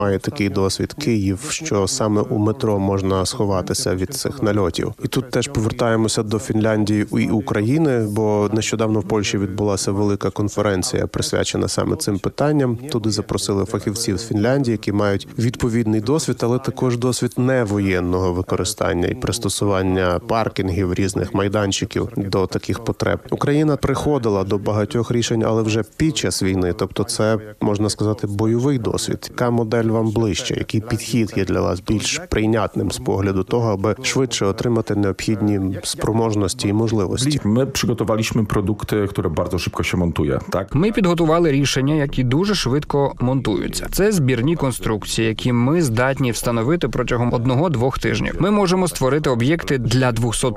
Має такий досвід Київ, що саме у метро можна сховатися від цих нальотів. І тут теж повертаємося до Фінляндії і України, бо нещодавно в Польщі відбулася велика конференція, присвячена саме цим питанням. Туди запросили фахівців з Фінляндії, які мають відповідний досвід, але також досвід невоєнного використання і пристосування паркінгів, різних майданчиків до таких потреб. Україна приходила до багатьох рішень, але вже під час війни. Тобто це, можна сказати, бойовий досвід. Яка модель вам ближче? Який підхід є для вас більш прийнятним з погляду того, аби швидше отримати необхідні спроможності і можливості? Ми підготували продукти, які дуже швидко się montuje, так? Ми підготували рішення, які дуже швидко монтуються. Це збірні конструкції, які ми здатні встановити протягом 1-2 тижнів. Ми можемо створити об'єкти для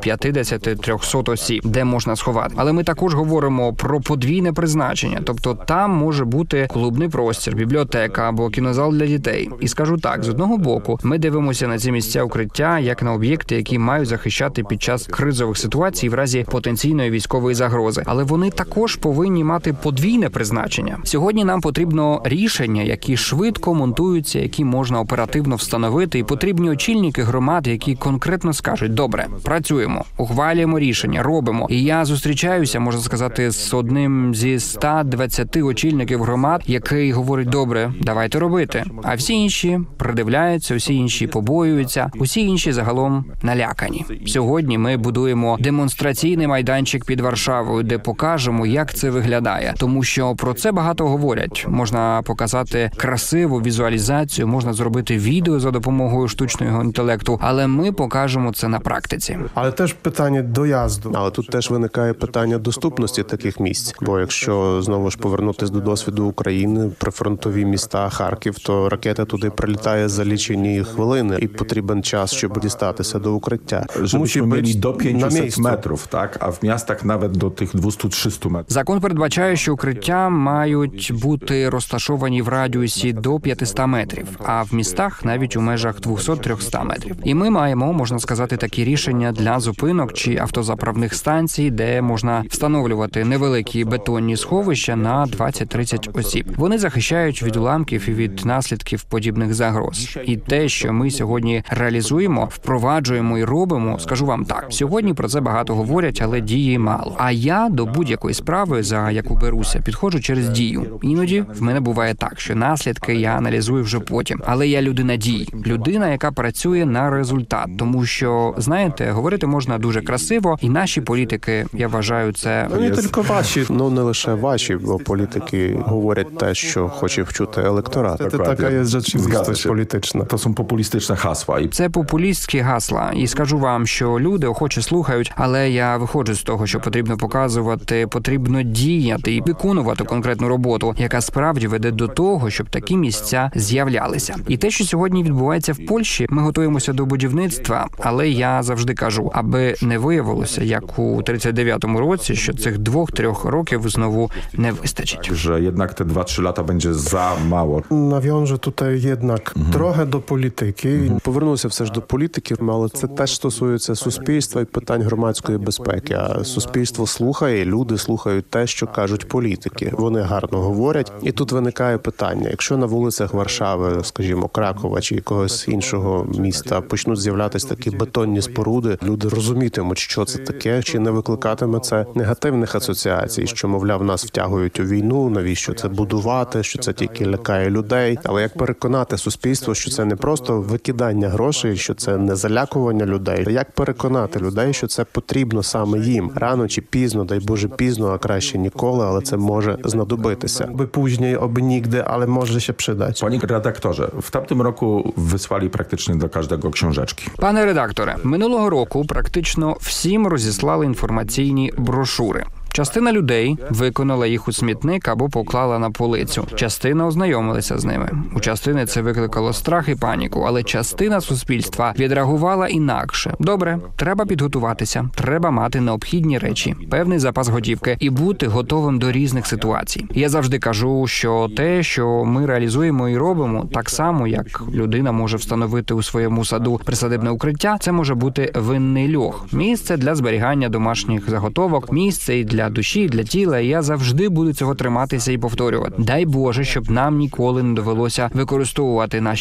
250-300 осіб, де можна сховати. Але ми також говоримо про подвійне призначення. Тобто там може бути клубний простір, бібліотека або кінозал для дітей. І скажу так, з одного боку, ми дивимося на ці місця укриття як на об'єкти, які мають захищати під час кризових ситуацій в разі потенційної військової загрози. Але вони також повинні мати подвійне призначення. Сьогодні нам потрібно рішення, які швидко монтуються, які можна оперативно встановити, і потрібні очільники громад, які конкретно скажуть: добре, працюємо, ухвалюємо рішення, робимо. І я зустрічаюся, можна сказати, з одним зі 120 очільників громад, який говорить: добре, давайте робити. А всі інші придивляються, всі інші побоюються, усі інші загалом налякані. Сьогодні ми будуємо демонстраційний майданчик під Варшавою, де покажемо, як це виглядає. Тому що про це багато говорять. Можна показати красиву візуалізацію, можна зробити відео за допомогою штучного інтелекту, але ми покажемо це на практиці. Але теж питання доїзду. Але тут теж виникає питання доступності таких місць. Бо якщо знову ж повернутися до досвіду України, прифронтові міста, Харків, то ракета туди прилітає за лічені хвилини, і потрібен час, щоб дістатися до укриття. Żebyśmy mieli do 500 metrów, tak? A w miastach nawet do tych 200-300 metrów. Закон передбачає, що укриття мають бути розташовані в радіусі до 500 метрів, а в містах навіть у межах 200-300 метрів. І ми маємо, можна сказати, такі рішення для зупинок чи автозаправних станцій, де можна встановлювати невеликі бетонні сховища на 20-30 осіб. Вони захищають від уламків і від наслідків подібних загроз. І те, що ми сьогодні реалізуємо, впроваджуємо і робимо, скажу вам так, сьогодні про це багато говорять, але дії мало. А я до будь-якої справи, за яку беруся, підходжу через дію. Іноді в мене буває так, що наслідки я аналізую вже потім. Але я людина дій. Людина, яка працює на результат. Тому що, знаєте, говорити можна дуже красиво, і наші політики, я вважаю, це... Не тільки ваші, не лише ваші, бо політики говорять те, що хоче вчути електорат. Це така є rzeczywistość політична. To są populistyczne hasła. Це популістські гасла. І скажу вам, що люди охоче слухають, але я виходжу з того, що потрібно показувати, потрібно діяти і виконувати конкретну роботу, яка справді веде до того, щоб такі місця з'являлися. І те, що сьогодні відбувається в Польщі, ми готуємося до будівництва, але я завжди кажу, аби не виявилося, як у 39-му році, що цих 2-3 років знову не вистачить. Że jednak te 2-3 lata będzie za mało. Нав'яжу тут jednak трохи до політики. Повернуся все ж до політики, але це теж стосується суспільства і питань громадської безпеки. А суспільство слухає, люди слухають те, що кажуть політики. Вони гарно говорять. І тут виникає питання. Якщо на вулицях Варшави, скажімо, Кракова чи якогось іншого міста почнуть з'являтися такі бетонні споруди, люди розумітимуть, що це таке, чи не викликатиме це негативних асоціацій, що, мовляв, нас втягують у війну, навіщо це будувати, що це тільки лякає людей. Але як переконати суспільство, що це не просто викидання грошей, що це не залякування людей. Як переконати людей, що це потрібно саме їм? Рано чи пізно, дай Боже пізно, а краще ніколи, але це може знадобитися. Аби później, аби nigdy, але може się przydać. Panie redaktorze, w tamtym roku wysłali praktycznie do każdego książeczki. Пане редакторе, минулого року практично всім розіслали інформаційні брошури. Частина людей виконала їх у смітник або поклала на полицю. Частина ознайомилася з ними. У частини це викликало страх і паніку, але частина суспільства відреагувала інакше. Добре, треба підготуватися, треба мати необхідні речі, певний запас готівки і бути готовим до різних ситуацій. Я завжди кажу, що те, що ми реалізуємо і робимо, так само, як людина може встановити у своєму саду присадибне укриття, це може бути винний льох. Місце для зберігання домашніх заготовок, місце і для душі, для тіла, і я завжди буду цього триматися і повторювати. Дай Боже, щоб нам ніколи не довелося використовувати наші